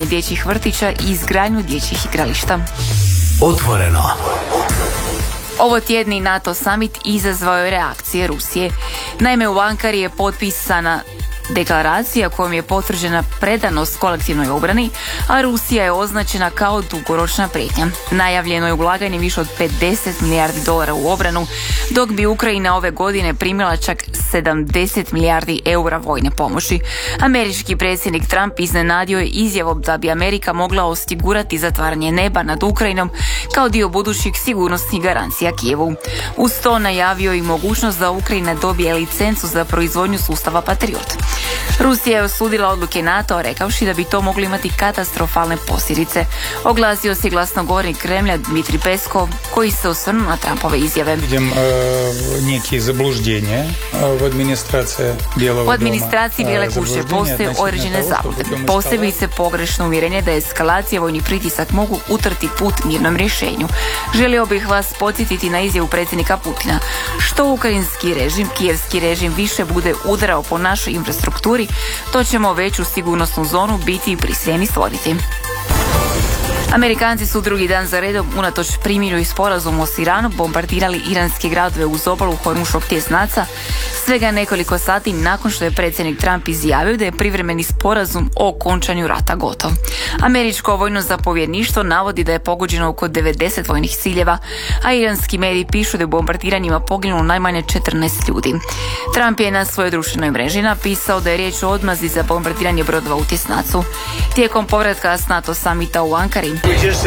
dječjih vrtića i izgradnju dječjih igrališta. Otvoreno. Ovo tjedni NATO summit izazvao je reakcije Rusije. Naime, u Ankari je potpisana deklaracija kojom je potvrđena predanost kolektivnoj obrani, a Rusija je označena kao dugoročna prijetnja. Najavljeno je ulaganje više od $50 milijardi u obranu, dok bi Ukrajina ove godine primila čak 70 milijardi eura vojne pomoći. Američki predsjednik Trump iznenadio je izjavom da bi Amerika mogla osigurati zatvaranje neba nad Ukrajinom kao dio budućih sigurnosnih garancija Kijevu. Uz to najavio i mogućnost da Ukrajina dobije licencu za proizvodnju sustava Patriot. Rusija je osudila odluke NATO-a rekavši da bi to moglo imati katastrofalne posljedice. Oglasio se glasnogovornik Kremlja Dmitrij Peskov, koji se osvrnuo na Trumpove izjave. Vidim neki zablуждения u administraciji Bijelog doma. U administraciji Bijele kuće postoje određene zablude. Posebice pogrešno uvjerenje da eskalacija vojnih pritisak mogu utrti put mirnom rješenju. Želio bih vas podsjetiti na izjavu predsjednika Putina. Što ukrajinski režim, kijevski režim više bude udarao po našoj infrastrukturi, to ćemo veću sigurnosnu zonu biti prisiljeni stvoriti. Amerikanci su drugi dan za redom, unatoč primirju i sporazumu s Iranom, bombardirali iranske gradove uz obalu Hormuškog tjesnaca, svega nekoliko sati nakon što je predsjednik Trump izjavio da je privremeni sporazum o okončanju rata gotov. Američko vojno zapovjedništvo navodi da je pogođeno oko 90 vojnih ciljeva, a iranski mediji pišu da je u bombardiranjima poginulo najmanje 14 ljudi. Trump je na svojoj društvenoj mreži napisao da je riječ o odmazdi za bombardiranje brodova u tjesnacu. Tijekom povratka s NATO summita u Ankari,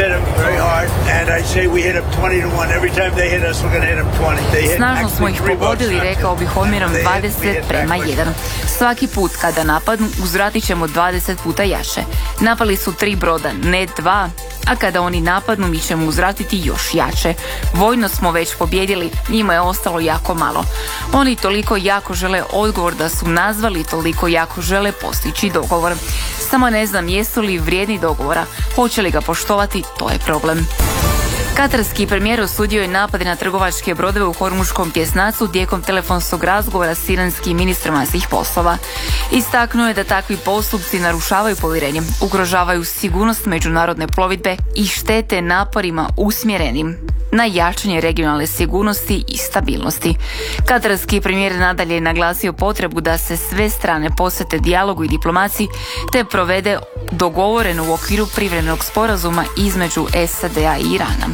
snažno smo ih pogodili, rekao bih omjerom 20:1. Svaki put kada napadnu, uzvratit ćemo 20 puta jače. Napali su 3 broda, ne 2, a kada oni napadnu, mi ćemo uzvratiti još jače. Vojno smo već pobjedili, njima je ostalo jako malo. Oni toliko jako žele odgovor da su nazvali, toliko jako žele postići dogovor. Samo ne znam jesu li vrijedni dogovora, hoće li ga poštovati, to je problem. Katarski premijer osudio je napade na trgovačke brodove u Hormuškom tjesnacu tijekom telefonskog razgovora s iranskim ministrom vanjskih poslova. Istaknuo je da takvi postupci narušavaju povjerenje, ugrožavaju sigurnost međunarodne plovidbe i štete naporima usmjerenim na jačanje regionalne sigurnosti i stabilnosti. Katarski premijer nadalje je naglasio potrebu da se sve strane posvete dijalogu i diplomaciji te provede dogovoreno u okviru privremenog sporazuma između SAD-a i Irana.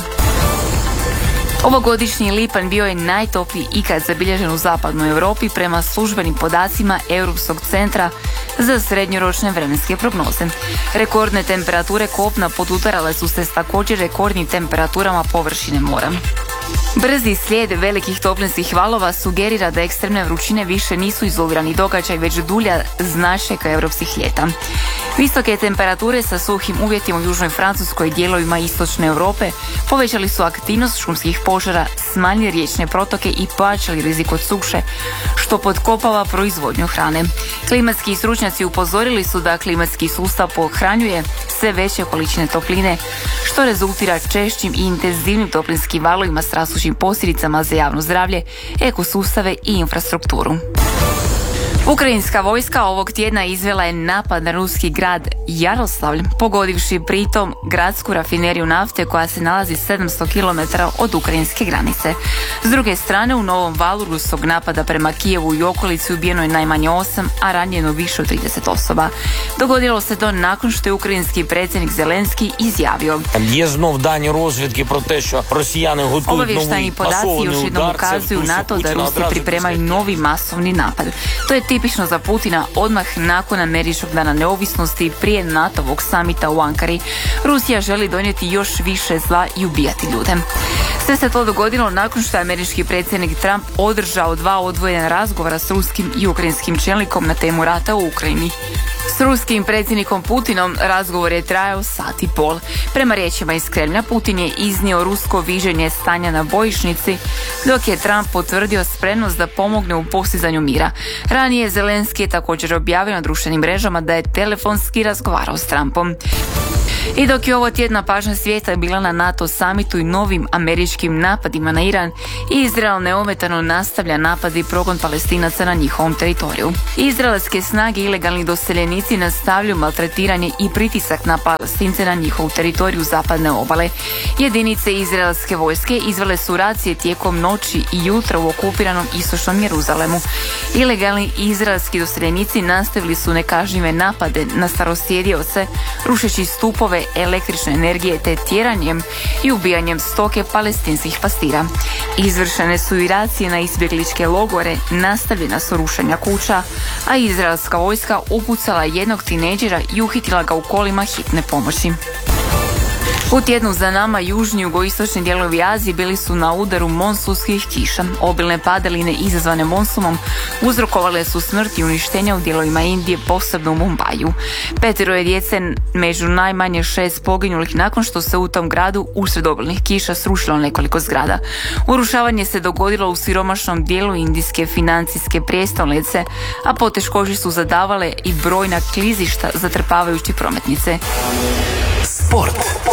Ovogodišnji lipanj bio je najtopliji ikad zabilježen u zapadnoj Europi prema službenim podacima Europskog centra za srednjoročne vremenske prognoze. Rekordne temperature kopna podudarale su se s također rekordnim temperaturama površine mora. Brzi slijed velikih toplinskih valova sugerira da ekstremne vrućine više nisu izolirani događaj, već dulja značajka europskih ljeta. Visoke temperature sa suhim uvjetima u južnoj Francuskoj i dijelovima istočne Europe povećali su aktivnost šumskih požara, smanjili riječne protoke i pojačali rizik od suše, što potkopava proizvodnju hrane. Klimatski stručnjaci upozorili su da klimatski sustav pohranjuje sve veće količine topline, što rezultira češćim i intenzivnim toplinskim valovima s rasućim posljedicama za javno zdravlje, ekosustave i infrastrukturu. Ukrajinska vojska ovog tjedna izvela je napad na ruski grad Jaroslavl, pogodivši pritom gradsku rafineriju nafte koja se nalazi 700 km od ukrajinske granice. S druge strane, u novom valu ruskog napada prema Kijevu i okolici ubijeno je najmanje 8, a ranjeno više od 30 osoba. Dogodilo se to nakon što je ukrajinski predsjednik Zelenski izjavio: obavještajni podaci još jednom ukazuju na to da Rusi pripremaju novi masovni napad. To je tipično za Putina odmah nakon američkog dana neovisnosti prije NATO-vog samita u Ankari. Rusija želi donijeti još više zla i ubijati ljude. Sve se to dogodilo nakon što je američki predsjednik Trump održao 2 odvojena razgovora s ruskim i ukrajinskim čelnikom na temu rata u Ukrajini. S ruskim predsjednikom Putinom razgovor je trajao 1,5 sata. Prema riječima iz Kremlja, Putin je iznio rusko viđenje stanja na bojišnici, dok je Trump potvrdio spremnost da pomogne u postizanju mira. Ranije Zelenski je također objavio na društvenim mrežama da je telefonski razgovarao s Trumpom. I dok je ovo tjedna pažnja svijeta bila na NATO samitu i novim američkim napadima na Iran, Izrael neometano nastavlja napad i progon Palestinaca na njihovom teritoriju. Izraelske snage i ilegalni doseljenici nastavljaju maltretiranje i pritisak na Palestince na njihovu teritoriju zapadne obale. Jedinice izraelske vojske izvele su racije tijekom noći i jutra u okupiranom istočnom Jeruzalemu. Ilegalni izraelski doseljenici nastavili su nekažnjive napade na starosjedioce, rušeći stupove električne energije te tjeranjem i ubijanjem stoke palestinskih pastira. Izvršene su i racije na izbjegličke logore, nastavljena su rušenja kuća, a izraelska vojska upucala jednog tinejdžera i uhitila ga u kolima hitne pomoći. U tjednu za nama južni i jugoistočni dijelovi Azije bili su na udaru monsunskih kiša. Obilne padaline izazvane monsumom uzrokovale su smrt i uništenja u dijelovima Indije, posebno u Mumbaju. 5 je djece među najmanje 6 poginulih nakon što se u tom gradu usred obilnih kiša srušilo nekoliko zgrada. Urušavanje se dogodilo u siromašnom dijelu indijske financijske prijestolnice, a poteškoće su zadavale i brojna klizišta zatrpavajući prometnice. Sport.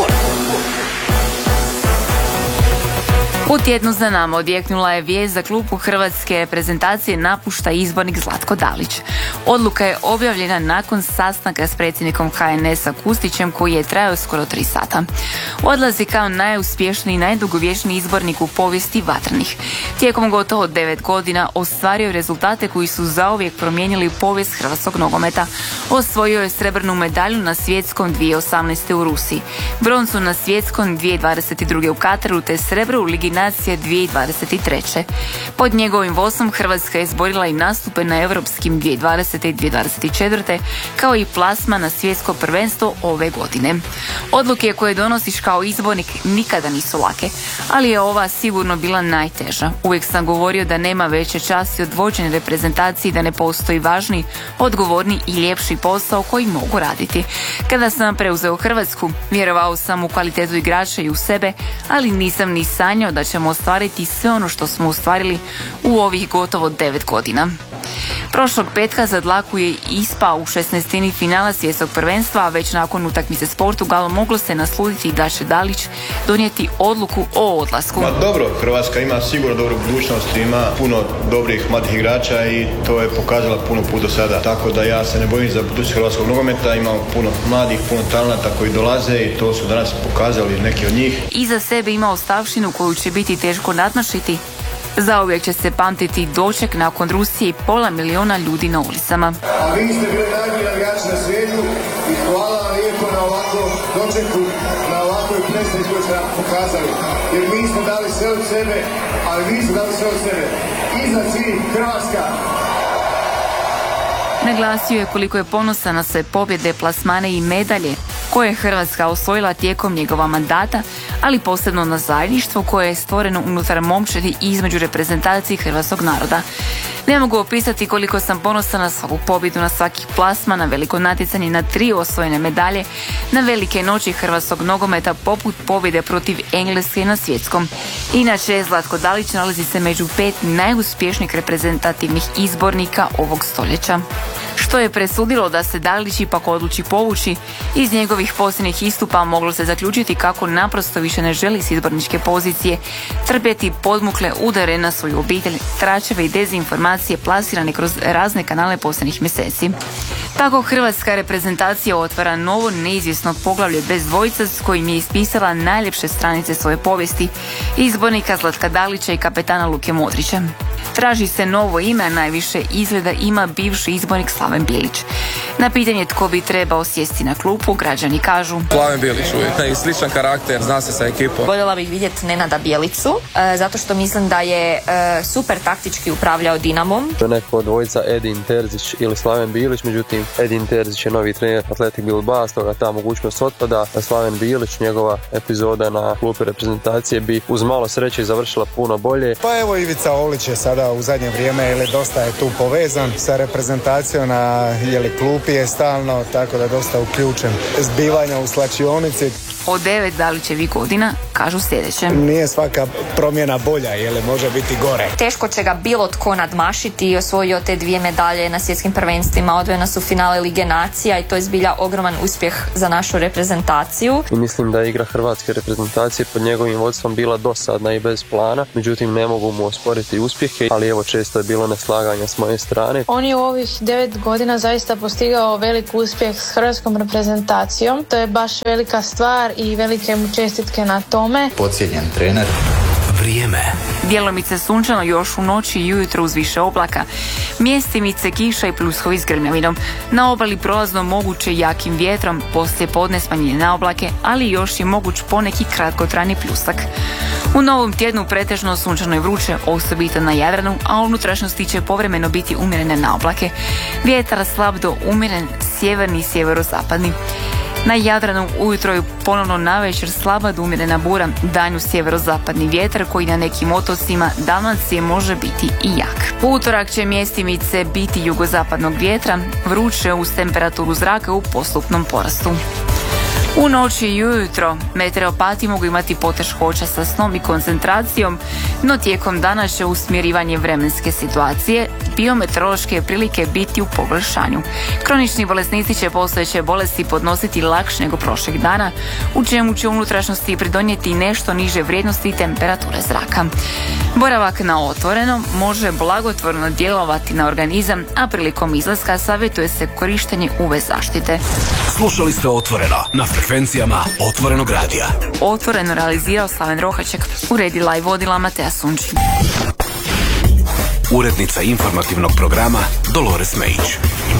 U tjednu za nama odjeknula je vijest za klubu hrvatske reprezentacije napušta izbornik Zlatko Dalić. Odluka je objavljena nakon sastanka s predsjednikom HNS-a Kustićem koji je trajao skoro 3 sata. Odlazi kao najuspješniji i najdugovječniji izbornik u povijesti vatrenih. Tijekom gotovo 9 godina ostvario rezultate koji su zauvijek promijenili povijest hrvatskog nogometa. Osvojio je srebrnu medalju na svjetskom 2018. u Rusiji, broncu na svjetskom 2022. u Kataru te srebro u Ligi nacija 2023. Pod njegovim vodstvom Hrvatska je izborila i nastupe na europskim 2020. i 2024. kao i plasma na svjetsko prvenstvo ove godine. Odluke koje donosiš kao izbornik nikada nisu lake, ali je ova sigurno bila najteža. Uvijek sam govorio da nema veće časti od vođenja reprezentacije, da ne postoji važniji, odgovorniji i ljepši posao koji mogu raditi. Kada sam preuzeo Hrvatsku, vjerovao sam u kvalitetu igrača i u sebe, ali nisam ni sanjao da ćemo ostvariti sve ono što smo ostvarili u ovih gotovo 9 godina. Prošlog petka za dlaku je ispao u 16. finala svjetskog prvenstva, a već nakon utakmice s Portugalom moglo se naslutiti da će Dalić donijeti odluku o odlasku. Dobro, Hrvatska ima sigurno dobru budućnost, ima puno dobrih mladih igrača i to je pokazala puno put do sada. Tako da ja se ne bojim za budućnost hrvatskog nogometa, imamo puno mladih, puno talenata koji dolaze i to su danas pokazali neki od njih. Iza sebe ima ostavštinu koju će biti teško nadmašiti. Zauvijek će se pamtiti doček nakon Rusije i 500 milijuna ljudi na ulicama. A vi ste bili najbolji navijači na svijetu i hvala vam lijepo na ovakvom dočeku, na ovakvoj predstavi koju ste nam pokazali. Jer mi smo dali sve od sebe, ali vi ste dali sve od sebe. Iznad svih Hrvatska. Naglasio je koliko je ponosan na sve pobjede, plasmane i medalje koje je Hrvatska osvojila tijekom njegova mandata, ali posebno na zajedništvo koje je stvoreno unutar momčadi i između reprezentacije hrvatskog naroda. Ne mogu opisati koliko sam ponosan na svaku pobjedu, na svaki plasman, na veliko natjecanje, na 3 osvojene medalje, na velike noći hrvatskog nogometa poput pobjede protiv Engleske na svjetskom. Inače, Zlatko Dalić nalazi se među 5 najuspješnijih reprezentativnih izbornika ovog stoljeća. Što je presudilo da se Dalić ipak odluči povući iz njegovih posljednjih istupa, moglo se zaključiti kako naprosto više ne želi s izborničke pozicije trpjeti podmukle udare na svoju obitelj, tračeve i dezinformacije plasirane kroz razne kanale posljednjih mjeseci. Tako hrvatska reprezentacija otvara novo neizvjesno poglavlje bez dvojica s kojim je ispisala najljepše stranice svoje povijesti, izbornika Zlatka Dalića i kapetana Luke Modrića. Traži se novo ime, a najviše izgleda ima bivši izbornik Slaven Bilić. Na pitanje tko bi trebao sjesti na klupu, građani kažu: Slaven Bilić uvijek. Sličan karakter, zna se sa ekipom. Voljela bih vidjeti Nenada Bjelicu, zato što mislim da je super taktički upravljao Dinamom. Neko od dvojica Edin Terzić ili Slaven Bilić, međutim Edin Terzić je novi trener Atletik Bilbao, stoga ta mogućnost otpada. Slaven Bilić, njegova epizoda na klupi reprezentacije bi uz malo sreće završila puno bolje. Pa evo Ivica Olić je sada u zadnje vrijeme dosta je tu povezan sa reprezentacijom, klupi je stalno, tako da dosta uključen zbivanja u slačionici. od 9 Dalićevih godina kažu sljedeće. Nije svaka promjena bolja, jer može biti gore. Teško će ga bilo tko nadmašiti i osvojio te 2 medalje na svjetskim prvenstvima, odveo nas u finale Lige nacija i to je zbilja ogroman uspjeh za našu reprezentaciju. I mislim da je igra hrvatske reprezentacije pod njegovim vodstvom bila dosadna i bez plana, međutim ne mogu mu osporiti uspjehe, ali evo često je bilo neslaganja s moje strane. On je u ovih 9 godina zaista postigao velik uspjeh s hrvatskom reprezentacijom. To je baš velika stvar i velike mu čestitke na tome. Podcijenjen trener. Vrijeme. Djelomice sunčano još u noći i ujutro uz više oblaka. Mjestimice kiša i pljuskovi s grmljavinom. Na obali prolazno moguće jakim vjetrom, poslije podne smanjenje na oblake, ali još je moguć poneki kratkotrajni pljusak. U novom tjednu pretežno sunčano i vruće, osobito na Jadranu, a u unutrašnjosti će povremeno biti umjerene na oblake. Vjetar slab do umjeren sjeverni i sjeverozapadni. Na Jadranu ujutro je ponovno navečer slaba do umjerena bura, danju sjeverozapadni vjetar koji na nekim otocima Dalmacije može biti i jak. U utorak će mjestimice biti jugozapadnog vjetra, vruće uz temperaturu zraka u postupnom porastu. U noći i ujutro meteoropati mogu imati poteškoća sa snom i koncentracijom, no tijekom dana će usmjerivanje vremenske situacije biometeorološke prilike biti u pogoršanju. Kronični bolesnici će postojeće bolesti podnositi lakše nego prošlih dana, u čemu će unutrašnjosti pridonijeti nešto niže vrijednosti temperature zraka. Boravak na otvorenom može blagotvorno djelovati na organizam, a prilikom izlaska savjetuje se korištenje UV zaštite. Slušali ste Otvoreno na frekvencijama Otvorenog radija. Otvoreno realizirao Slaven Rohaček, uredila i vodila Matea Sunčić. Urednica informativnog programa Dolores Mejić.